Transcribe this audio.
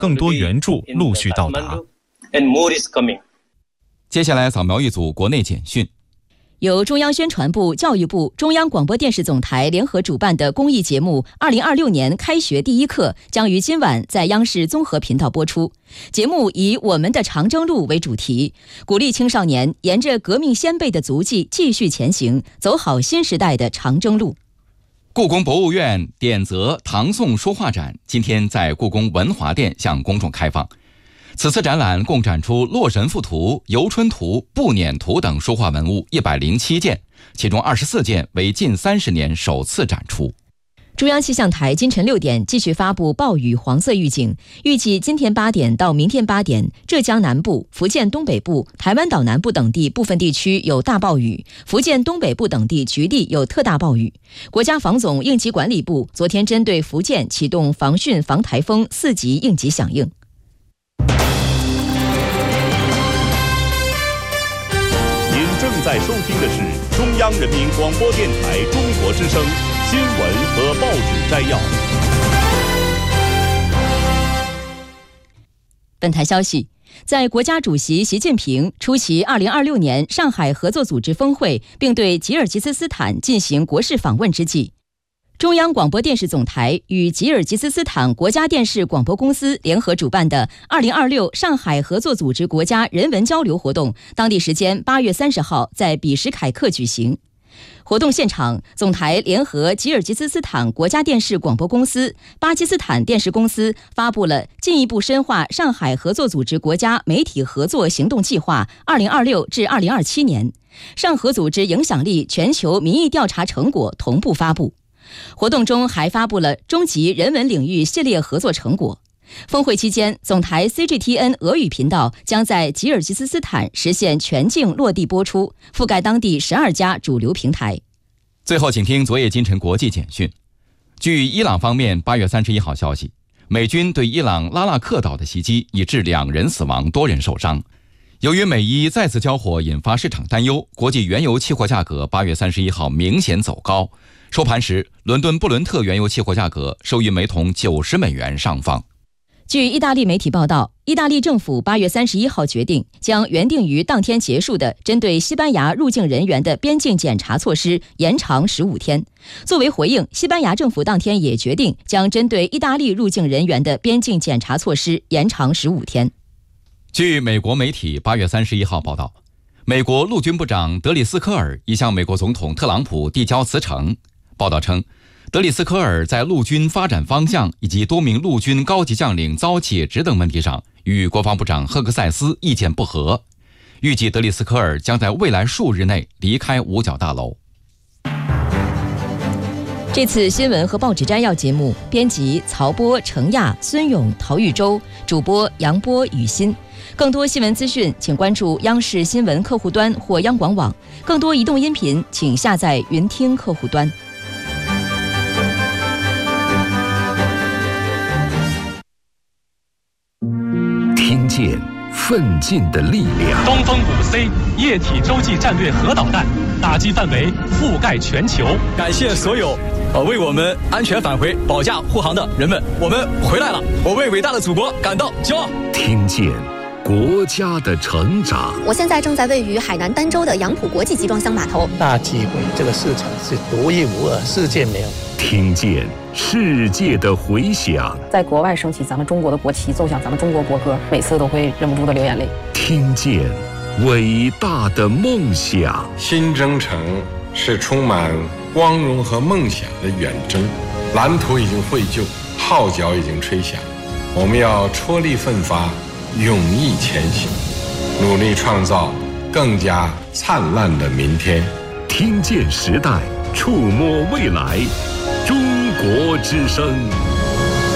更多援助陆续到达。 接下来扫描一组国内简讯。 由中央宣传部、教育部、中央广播电视总台联合主办的公益节目2026年开学第一课将于今晚在央视综合频道播出。节目以我们的长征路为主题，鼓励青少年沿着革命先辈的足迹继续前行，走好新时代的长征路。 故宫博物院典则唐宋书画展今天在故宫文华殿向公众开放。此次展览共展出《洛神赋图》《游春图》《步辇图》等书画文物107件，其中24件为近30年首次展出。 中央气象台今晨6点继续发布暴雨黄色预警，预计今天8点到明天8点，浙江南部、福建东北部、台湾岛南部等地部分地区有大暴雨，福建东北部等地局地有特大暴雨。国家防总应急管理部昨天针对福建启动防汛防台风4级应急响应。 正在收听的是中央人民广播电台中国之声新闻和报纸摘要。 本台消息，在国家主席习近平出席2026年上海合作组织峰会并对吉尔吉斯斯坦进行国事访问之际，中央广播电视总台与吉尔吉斯斯坦国家电视广播公司联合主办的2026上海合作组织国家人文交流活动，当地时间8月30号在比什凯克举行。活动现场，总台联合吉尔吉斯斯坦国家电视广播公司、巴基斯坦电视公司发布了进一步深化上海合作组织国家媒体合作行动计划2026至2027年，上合组织影响力全球民意调查成果同步发布。活动中还发布了中级人文领域系列合作成果。峰会期间，总台 CGTN 俄语频道将在吉尔吉斯斯坦实现全境落地播出，覆盖当地12家主流平台。 最后请听昨夜今晨国际简讯。据伊朗方面8月31号消息，美军对伊朗拉纳克岛的袭击已致2人死亡，多人受伤。由于美伊再次交火引发市场担忧，国际原油期货价格8月31号明显走高。收盘时，伦敦布伦特原油期货价格收于每桶90美元上方。 据意大利媒体报道，意大利政府8月31号决定将原定于当天结束的针对西班牙入境人员的边境检查措施延长15天。作为回应，西班牙政府当天也决定将针对意大利入境人员的边境检查措施延长15天。 据美国媒体8月31号报道，美国陆军部长德里斯科尔已向美国总统特朗普递交辞呈。报道称，德里斯科尔在陆军发展方向以及多名陆军高级将领遭解职等问题上与国防部长赫克塞斯意见不合，预计德里斯科尔将在未来数日内离开五角大楼。 这次新闻和报纸摘要节目，编辑曹波、程亚、孙勇、陶玉洲，主播杨波、雨欣。更多新闻资讯，请关注央视新闻客户端或央广网。更多移动音频，请下载云听客户端。 听见奋进的力量。 东风5C 液体洲际战略核导弹，打击范围覆盖全球。 感谢所有为我们安全返回保驾护航的人们，我们回来了，我为伟大的祖国感到骄傲。 听见国家的成长。 我现在正在位于海南儋州的杨浦国际集装箱码头。 大机会，这个市场是独一无二，世界没有。 听见世界的回响。 在国外升起咱们中国的国旗，奏响咱们中国国歌，每次都会忍不住的流眼泪。 听见伟大的梦想。 新征程是充满光荣和梦想的远征，蓝图已经绘就，号角已经吹响，我们要踔厉奋发，勇毅前行，努力创造更加灿烂的明天。 听见时代，触摸未来，中国之声。